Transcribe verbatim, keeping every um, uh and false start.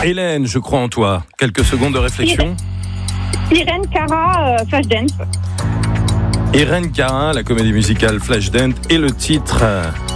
Hélène, je crois en toi. Quelques secondes de réflexion. Irène Cara, euh, Flashdance. Irène Cara, la comédie musicale Flashdance et le titre...